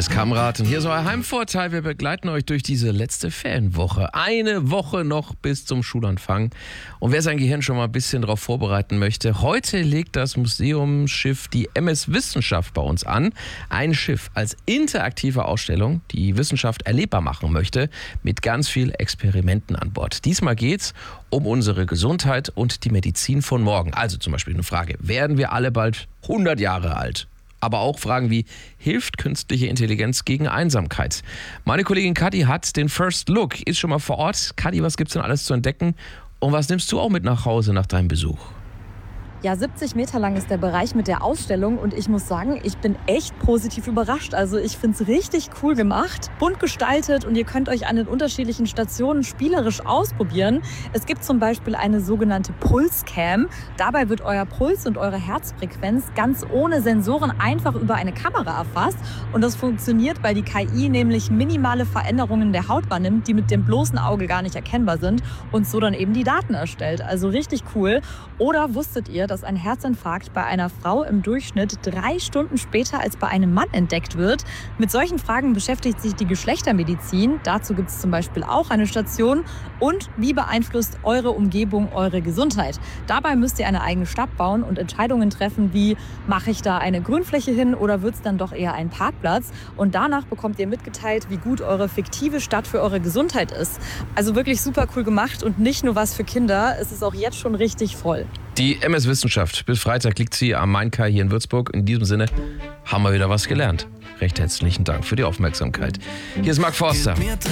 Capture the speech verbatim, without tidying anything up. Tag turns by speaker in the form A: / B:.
A: ist Kamrat und hier ist euer Heimvorteil. Wir begleiten euch durch diese letzte Ferienwoche. Eine Woche noch bis zum Schulanfang. Und wer sein Gehirn schon mal ein bisschen darauf vorbereiten möchte, heute legt das Museumsschiff die M S Wissenschaft bei uns an. Ein Schiff als interaktive Ausstellung, die Wissenschaft erlebbar machen möchte, mit ganz viel Experimenten an Bord. Diesmal geht's um unsere Gesundheit und die Medizin von morgen. Also zum Beispiel eine Frage, werden wir alle bald hundert Jahre alt? Aber auch Fragen wie, hilft künstliche Intelligenz gegen Einsamkeit? Meine Kollegin Kathi hat den First Look, ist schon mal vor Ort. Kathi, was gibt's denn alles zu entdecken? Und was nimmst du auch mit nach Hause nach deinem Besuch?
B: Ja, siebzig Meter lang ist der Bereich mit der Ausstellung und ich muss sagen, ich bin echt positiv überrascht. Also ich finde es richtig cool gemacht, bunt gestaltet und ihr könnt euch an den unterschiedlichen Stationen spielerisch ausprobieren. Es gibt zum Beispiel eine sogenannte Pulscam. Dabei wird euer Puls und eure Herzfrequenz ganz ohne Sensoren einfach über eine Kamera erfasst. Und das funktioniert, weil die K I nämlich minimale Veränderungen der Haut wahrnimmt, die mit dem bloßen Auge gar nicht erkennbar sind und so dann eben die Daten erstellt. Also richtig cool. Oder wusstet ihr, dass ein Herzinfarkt bei einer Frau im Durchschnitt drei Stunden später als bei einem Mann entdeckt wird? Mit solchen Fragen beschäftigt sich die Geschlechtermedizin. Dazu gibt es zum Beispiel auch eine Station. Und wie beeinflusst eure Umgebung eure Gesundheit? Dabei müsst ihr eine eigene Stadt bauen und Entscheidungen treffen wie, mache ich da eine Grünfläche hin oder wird es dann doch eher ein Parkplatz? Und danach bekommt ihr mitgeteilt, wie gut eure fiktive Stadt für eure Gesundheit ist. Also wirklich super cool gemacht und nicht nur was für Kinder. Es ist auch jetzt schon richtig voll.
A: Die M S Wissenschaft. Bis Freitag liegt sie am Main-Kai hier in Würzburg. In diesem Sinne haben wir wieder was gelernt. Recht herzlichen Dank für die Aufmerksamkeit. Hier ist Marc Forster.